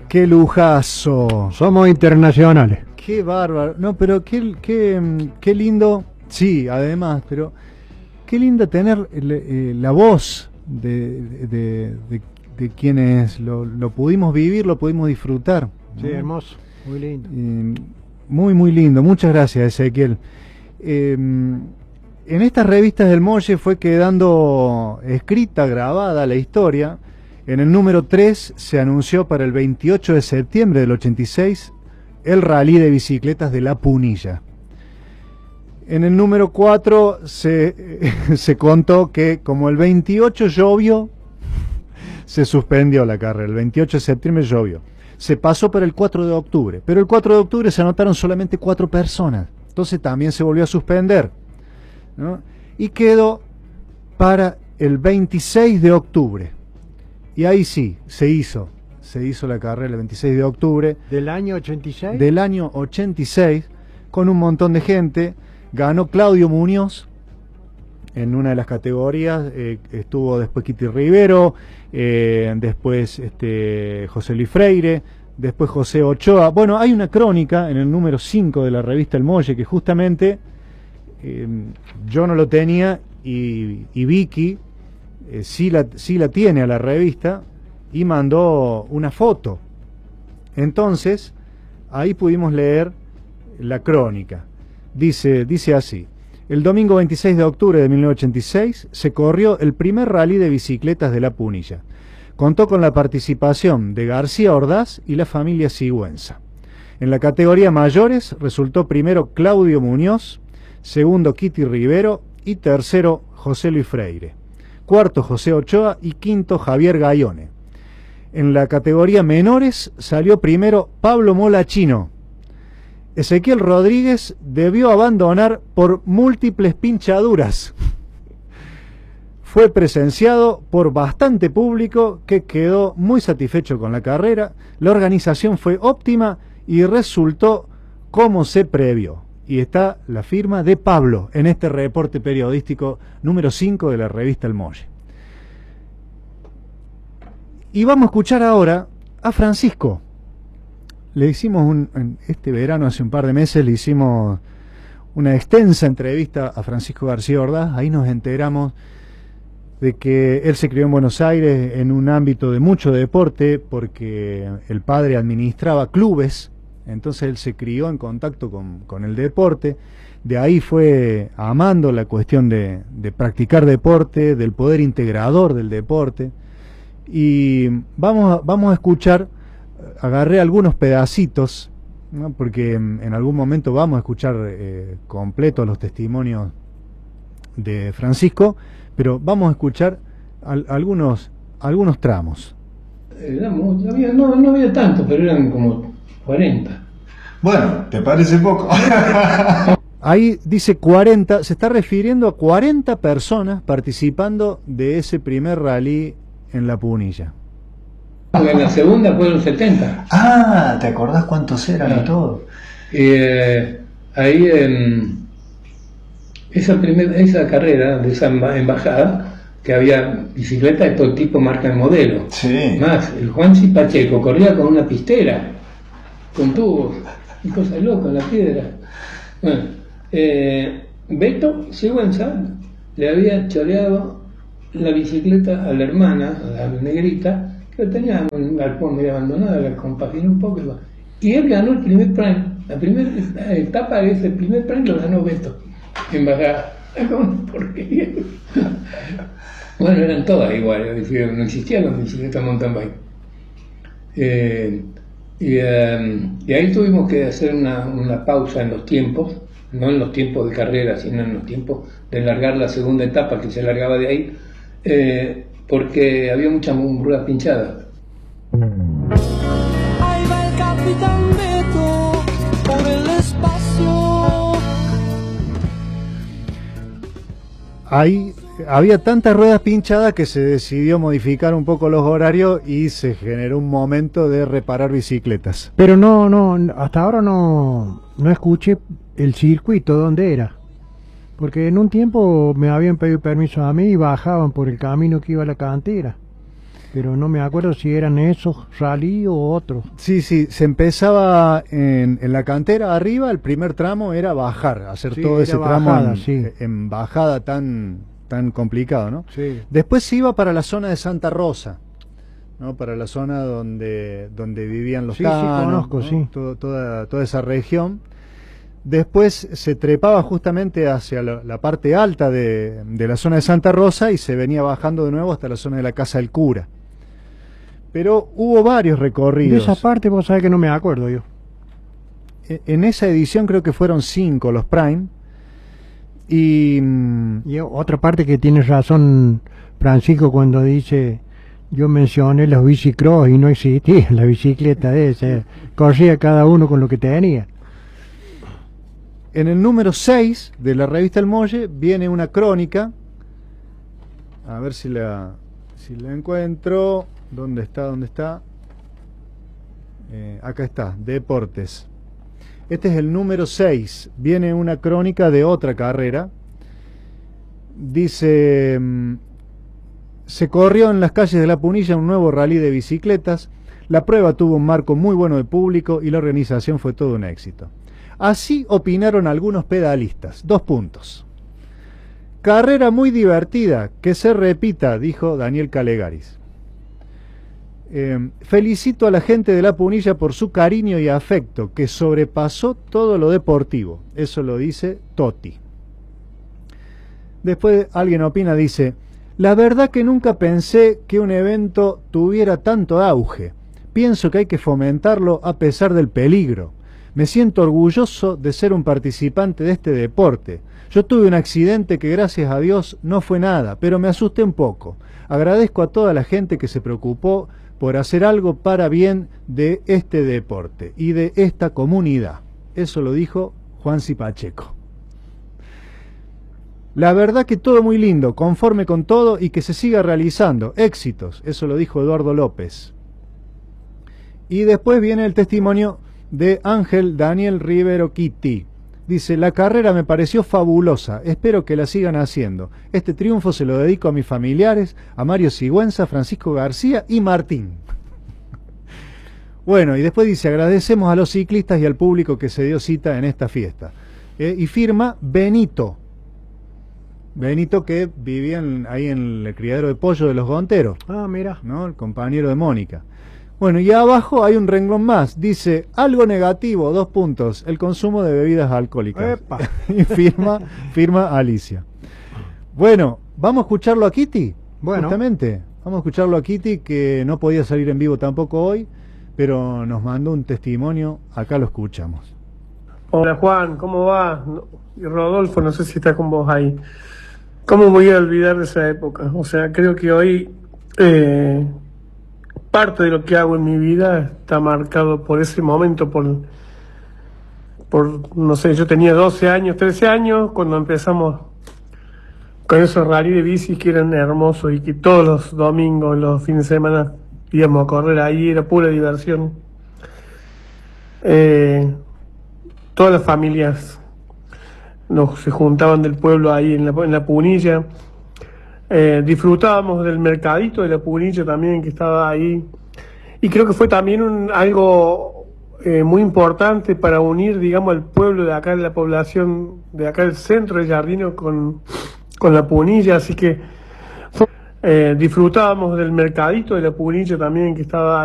Qué lujazo. Somos internacionales. Qué bárbaro. No, pero qué lindo. Sí, además, pero qué lindo tener la voz de quienes lo pudimos vivir, lo pudimos disfrutar. Sí, hermoso, muy lindo. Muy lindo. Muchas gracias, Ezequiel. En estas revistas del Molle fue quedando escrita, grabada la historia. En el número 3 se anunció para el 28 de septiembre del 86 el rally de bicicletas de La Punilla. En el número 4 se contó que como el 28 llovió, se suspendió la carrera. El 28 de septiembre llovió. Se pasó para el 4 de octubre, pero el 4 de octubre se anotaron solamente 4 personas. Entonces también se volvió a suspender, ¿no? Y quedó para el 26 de octubre. Y ahí sí, se hizo la carrera el 26 de octubre. ¿Del año 86? Del año 86, con un montón de gente. Ganó Claudio Muñoz en una de las categorías, estuvo después Kitty Rivero, después José Luis Freire, después José Ochoa. Bueno, hay una crónica en el número 5 de la revista El Molle que justamente yo no lo tenía y Vicky sí la tiene a la revista y mandó una foto. Entonces, ahí pudimos leer la crónica. Dice así: el domingo 26 de octubre de 1986 se corrió el primer rally de bicicletas de La Punilla. Contó con la participación de García Ordaz y la familia Sigüenza. En la categoría mayores resultó primero Claudio Muñoz, segundo Kitty Rivero y tercero José Luis Freire, cuarto José Ochoa y quinto Javier Gaione. En la categoría menores salió primero Pablo Molachino. Ezequiel Rodríguez debió abandonar por múltiples pinchaduras. Fue presenciado por bastante público que quedó muy satisfecho con la carrera. La organización fue óptima y resultó como se previó. Y está la firma de Pablo en este reporte periodístico número 5 de la revista El Molle. Y vamos a escuchar ahora a Francisco. Le hicimos este verano, hace un par de meses, le hicimos una extensa entrevista a Francisco García Ordaz. Ahí nos enteramos de que él se crió en Buenos Aires en un ámbito de mucho deporte, porque el padre administraba clubes, entonces él se crió en contacto con el deporte. De ahí fue amando la cuestión de practicar deporte, del poder integrador del deporte. Y vamos a escuchar. Agarré algunos pedacitos, ¿no? Porque en algún momento vamos a escuchar completos los testimonios de Francisco, pero vamos a escuchar algunos tramos. No había tanto, pero eran como 40. Bueno, ¿te parece poco? Ahí dice 40, se está refiriendo a 40 personas participando de ese primer rally en La Punilla. En la segunda fueron 70. Ah, ¿te acordás cuántos eran y todo? Ahí en esa carrera de esa embajada, que había bicicletas de todo tipo, marca y modelo. Sí. Más, el Juanchi Pacheco corría con una pistera, con tubos, y cosas locas, la piedra. Bueno, Beto Sigüenza le había choreado la bicicleta a la hermana, a la negrita, que tenía un galpón medio abandonado, la compaginó un poco, y él ganó el primer premio. La primera etapa de ese primer premio lo ganó Beto, en bajada. Como porquería. Bueno, eran todas iguales, no existían las bicicletas mountain bike. Y ahí tuvimos que hacer una pausa en los tiempos, no en los tiempos de carrera, sino en los tiempos de largar la segunda etapa, que se largaba de ahí, porque había muchas ruedas pinchadas. Ahí va el capitán Beto por el espacio. Ahí había tantas ruedas pinchadas que se decidió modificar un poco los horarios y se generó un momento de reparar bicicletas. Pero hasta ahora no escuché el circuito dónde era. Porque en un tiempo me habían pedido permiso a mí y bajaban por el camino que iba a la cantera. pero no me acuerdo si eran esos rally o otros. Sí, se empezaba en la cantera arriba, el primer tramo era bajar, hacer Sí, todo era ese tramo bajada, sí. en bajada tan complicado, ¿no? Sí. Después se iba para la zona de Santa Rosa, ¿no? Para la zona donde vivían los Sí, sí, tanos, conozco, ¿no? sí. Toda esa región. Después se trepaba justamente hacia la parte alta de la zona de Santa Rosa y se venía bajando de nuevo hasta la zona de la Casa del Cura. Pero hubo varios De recorridos. esa parte vos sabés que no me acuerdo yo. En esa edición creo que fueron 5 los Prime. Y Y otra parte que tiene razón Francisco cuando dice, yo mencioné los bicicross y no existía la bicicleta esa, corría cada uno con lo que tenía. en el número 6 de la revista El Molle viene una crónica. A ver si la encuentro. ¿Dónde está? Acá está, Deportes. Este es el número 6. Viene una crónica de otra carrera. Dice, se corrió en las calles de La Punilla un nuevo rally de bicicletas. La prueba tuvo un marco muy bueno de público y la organización fue todo un éxito. Así opinaron algunos pedalistas. 2 puntos. Carrera muy divertida, que se repita, dijo Daniel Calegaris. Felicito a la gente de La Punilla por su cariño y afecto, que sobrepasó todo lo deportivo. Eso lo dice Totti. Después alguien opina, dice, la verdad que nunca pensé que un evento tuviera tanto auge. Pienso que hay que fomentarlo a pesar del peligro. Me siento orgulloso de ser un participante de este deporte. Yo tuve un accidente que gracias a Dios no fue nada, pero me asusté un poco. Agradezco a toda la gente que se preocupó por hacer algo para bien de este deporte y de esta comunidad. Eso lo dijo Juansi Pacheco. La verdad que todo muy lindo, conforme con todo y que se siga realizando. Éxitos, eso lo dijo Eduardo López. Y después viene el testimonio de Ángel Daniel Rivero Kitty. Dice, la carrera me pareció fabulosa, espero que la sigan haciendo. Este triunfo se lo dedico a mis familiares, a Mario Sigüenza, Francisco García y Martín. Bueno, y después dice, agradecemos a los ciclistas y al público que se dio cita en esta fiesta. Y firma Benito. Benito que vivía ahí en el criadero de pollo de los Gonteros, Ah, mira. ¿no? El compañero de Mónica. Bueno, y abajo hay un renglón más. Dice, algo negativo, 2 puntos, el consumo de bebidas alcohólicas. Epa. Y firma Alicia. Bueno, ¿vamos a escucharlo a Kitty? Bueno. Justamente, vamos a escucharlo a Kitty, que no podía salir en vivo tampoco hoy, pero nos mandó un testimonio, acá lo escuchamos. Hola Juan, ¿cómo va? Y Rodolfo, no sé si está con vos ahí. ¿Cómo voy a olvidar de esa época? O sea, creo que hoy parte de lo que hago en mi vida está marcado por ese momento, por no sé, yo tenía 12 años, 13 años, cuando empezamos con esos rally de bicis que eran hermosos y que todos los domingos, los fines de semana íbamos a correr ahí, era pura diversión. Todas las familias se juntaban del pueblo ahí en la Punilla. Disfrutábamos del mercadito de la Punilla también, que estaba ahí, y creo que fue también algo muy importante para unir, digamos, al pueblo de acá, de la población de acá, el centro de Jardino con la Punilla, así que disfrutábamos del mercadito de la Punilla también, que estaba